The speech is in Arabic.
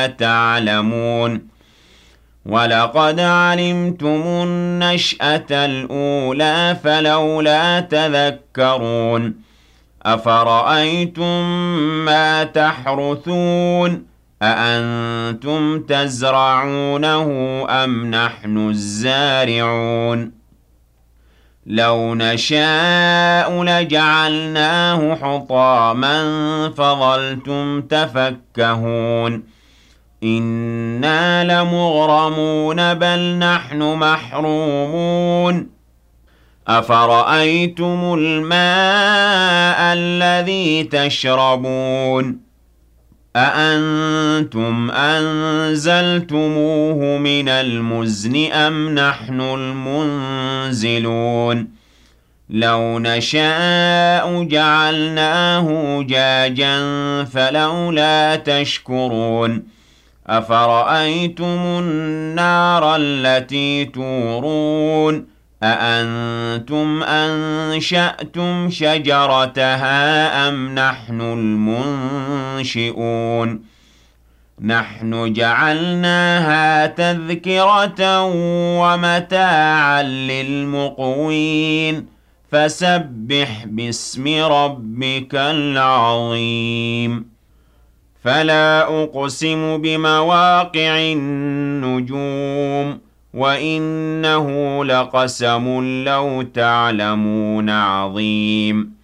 فلولا تعلمون ولقد علمتم النشأة الأولى فلولا تذكرون أفرأيتم ما تحرثون أأنتم تزرعونه أم نحن الزارعون لو نشاء لجعلناه حطاما فظلتم تفكهون إنا لمغرمون بل نحن محرومون أفرأيتم الماء الذي تشربون أأنتم أنزلتموه من المزن أم نحن المنزلون لو نشاء جعلناه جاجا فلولا تشكرون أفرأيتم النار التي تورون أأنتم أنشأتم شجرتها أم نحن المنشئون نحن جعلناها تذكرة ومتاعا للمقوين فسبح باسم ربك العظيم فلا أقسم بمواقع النجوم وإنه لقسم لو تعلمون عظيم